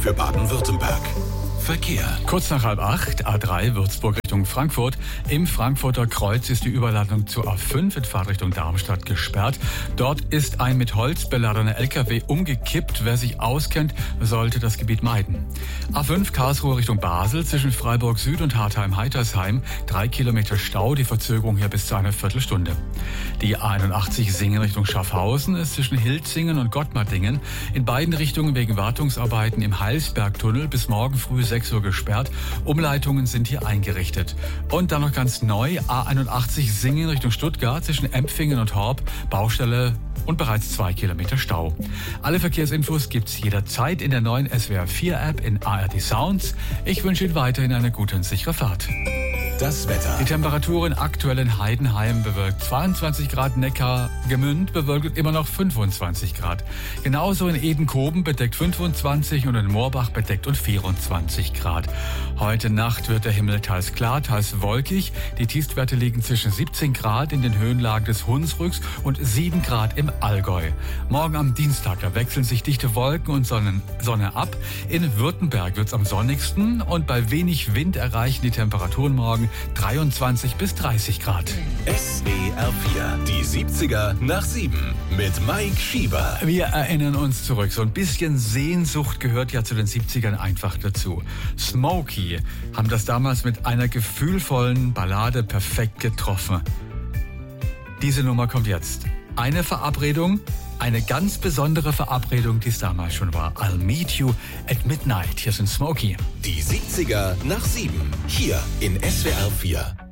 für Baden-Württemberg. Verkehr. Kurz nach 7:30, A3 Würzburg Richtung Frankfurt. Im Frankfurter Kreuz ist die Überladung zur A5 in Fahrtrichtung Darmstadt gesperrt. Dort ist ein mit Holz beladener LKW umgekippt. Wer sich auskennt, sollte das Gebiet meiden. A5 Karlsruhe Richtung Basel zwischen Freiburg Süd und Hartheim-Heitersheim. 3 Kilometer Stau, die Verzögerung hier bis zu einer Viertelstunde. Die A81 Singen Richtung Schaffhausen ist zwischen Hilzingen und Gottmardingen in beiden Richtungen wegen Wartungsarbeiten im Heilsbergtunnel bis morgen früh 6 Uhr gesperrt. Umleitungen sind hier eingerichtet. Und dann noch ganz neu, A81 Singen Richtung Stuttgart zwischen Empfingen und Horb, Baustelle und bereits 2 Kilometer Stau. Alle Verkehrsinfos gibt's jederzeit in der neuen SWR 4 App in ARD Sounds. Ich wünsche Ihnen weiterhin eine gute und sichere Fahrt. Das Wetter. Die Temperaturen aktuell in Heidenheim bewölkt 22 Grad, Neckar, Gemünd bewölkt immer noch 25 Grad. Genauso in Edenkoben bedeckt 25 und in Moorbach bedeckt und 24 Grad. Heute Nacht wird der Himmel teils klar, teils wolkig. Die Tiefstwerte liegen zwischen 17 Grad in den Höhenlagen des Hunsrücks und 7 Grad im Allgäu. Morgen am Dienstag, da wechseln sich dichte Wolken und Sonne ab. In Württemberg wird's am sonnigsten und bei wenig Wind erreichen die Temperaturen morgen 23 bis 30 Grad. SWR 4, die 70er nach 7 mit Mike Schieber. Wir erinnern uns zurück. So ein bisschen Sehnsucht gehört ja zu den 70ern einfach dazu. Smokey haben das damals mit einer gefühlvollen Ballade perfekt getroffen. Diese Nummer kommt jetzt. Eine Verabredung, eine ganz besondere Verabredung, die es damals schon war. I'll meet you at midnight. Hier sind Smokey. Die 70er nach 7, hier in SWR 4.